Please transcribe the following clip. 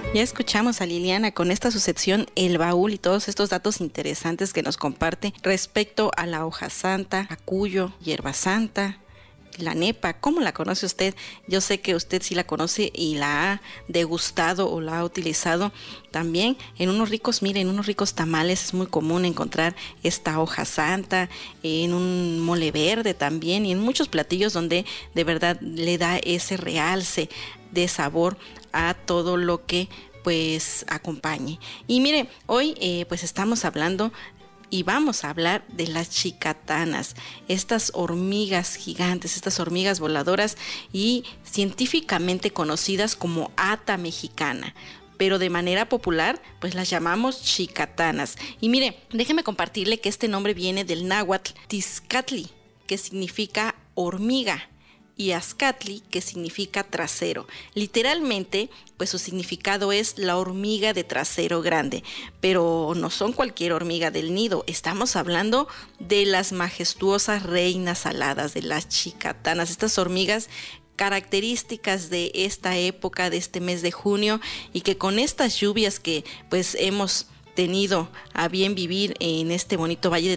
Ya escuchamos a Liliana con esta su sección El Baúl y todos estos datos interesantes que nos comparte respecto a la hoja santa, acuyo, hierba santa, la nepa. ¿Cómo la conoce usted? Yo sé que usted sí la conoce y la ha degustado o la ha utilizado también en unos ricos, en unos ricos tamales es muy común encontrar esta hoja santa, en un mole verde también y en muchos platillos donde de verdad le da ese realce de sabor a todo lo que pues acompañe. Y mire, hoy pues estamos hablando y vamos a hablar de las chicatanas, estas hormigas gigantes, estas hormigas voladoras y científicamente conocidas como ata mexicana, pero de manera popular pues las llamamos chicatanas. Y mire, déjeme compartirle que este nombre viene del náhuatl tizcatli, que significa hormiga, y azcatli, que significa trasero. Literalmente, pues su significado es la hormiga de trasero grande, pero no son cualquier hormiga del nido, estamos hablando de las majestuosas reinas aladas, de las chicatanas, estas hormigas características de esta época, de este mes de junio, y que con estas lluvias que pues hemos tenido a bien vivir en este bonito Valle de